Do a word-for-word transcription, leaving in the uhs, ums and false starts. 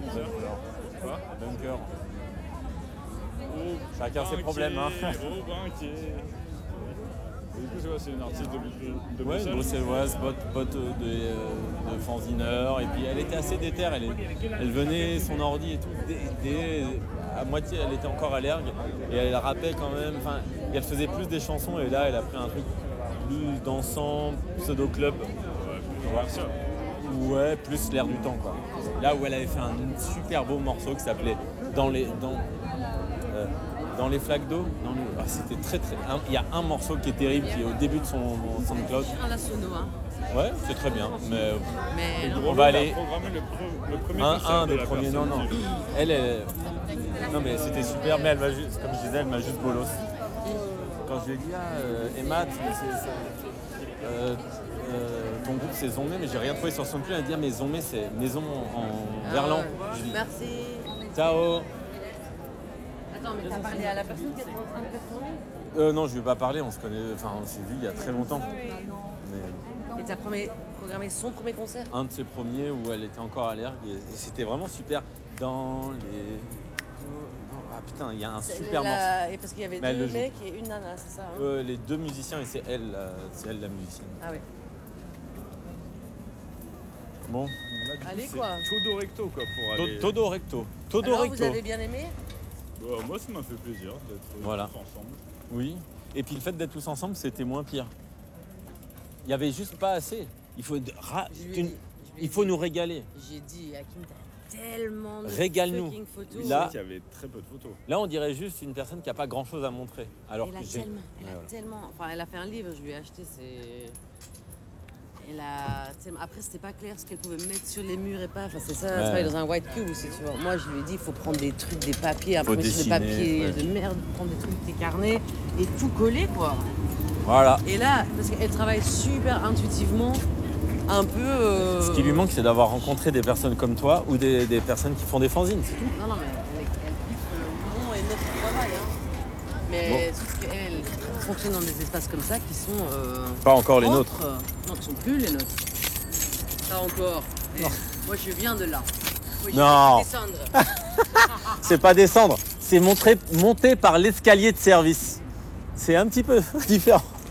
Quoi Bunker. Oh, Chacun ses banquier, problèmes, hein. Oh, banquier. Et du coup, c'est quoi? C'est une artiste de, de, de Ouais, Bruxelles. bruxelloise, pote, pote de, de fanzineur. Et puis elle était assez déter. Elle, elle venait, son ordi et tout. Dès, dès- à moitié, elle était encore allergue. Et elle rappait quand même. Enfin, elle faisait plus des chansons. Et là, elle a pris un truc plus dansant, pseudo-club. Ouais, plus commercial. Ouais, plus l'air du temps, quoi. Là où elle avait fait un super beau morceau qui s'appelait Dans les, dans, euh, dans les flaques d'eau. Dans les- ah, c'était très très. un- Il y a un morceau qui est terrible, qui est au début de son SoundCloud. Un la sono, hein. Ouais, c'est très bien, mais Mais non. on va aller. programmer le, pre- le premier Un, concert un de des la premiers. Non, personne non. qui- Elle, elle- non mais c'était super, mais elle m'a juste, comme je disais, elle m'a juste bolos. Quand je lui ai dit, ah, euh, Emma, tu- c'est- c'est- euh, euh, ton groupe c'est Zombé, mais j'ai rien trouvé sur son cul. Elle a dit, ah, mais Zombé c'est maison en verlan. Ah, Je lui dis, merci. ciao. Attends, mais t'as parlé à la personne qui est en train de faire tourner? Euh, non, je lui ai pas parlé, on se connaît, enfin on s'est vu il y a très longtemps. Mais Et t'as premier- programmé son premier concert? un de ses premiers où elle était encore allergue et, et c'était vraiment super. Dans les. Ah putain, il y a un super La- morceau. Et parce qu'il y avait Mais elle deux le joue. mecs et une nana, c'est ça, hein? Euh, les deux musiciens et c'est elle, la- c'est elle la musicienne. Ah ouais. Bon. Là, du Allez, coup, c'est quoi. Todo recto quoi pour To- aller. Todo recto. Todo Alors, recto. vous avez bien aimé? Bah, moi, ça m'a fait plaisir d'être Voilà. tous ensemble. Oui. Et puis le fait d'être tous ensemble, c'était moins pire. Il y avait juste pas assez. Il faut, de- ra- Je lui ai une- dit- je lui ai il faut dit- nous régaler. J'ai dit, Hakim, t'as tellement de Régale-nous. fucking photos. Là- C'est qu'il y avait très peu de photos. Là, on dirait juste une personne qui a pas grand chose à montrer. Alors elle a que j'ai. tellement, elle a Ouais, voilà. tellement, enfin elle a fait un livre, je lui ai acheté, c'est, elle a, tellement- après c'était pas clair ce qu'elle pouvait mettre sur les murs et pas, enfin c'est ça, elle Ouais. travaille dans un white cube aussi, tu vois. Moi je lui ai dit, il faut prendre des trucs, des papiers, imprimer sur des dessiner, papiers ouais. de merde, prendre des trucs, des carnets et tout coller quoi. Voilà. Et là, parce qu'elle travaille super intuitivement, un peu. euh, Ce qui lui manque, c'est d'avoir rencontré des personnes comme toi ou des, des personnes qui font des fanzines, c'est tout. Non, non, mais elle, elle kiffe euh, mon et notre travail. Hein. Mais sauf qu'elle elle fonctionne dans des espaces comme ça qui sont. euh, Pas encore les propres. nôtres. Non, qui sont plus les nôtres. Pas encore. Mais moi, je viens de là. Moi, je Non. vais descendre. C'est pas descendre, c'est montrer, monter par l'escalier de service. C'est un petit peu différent.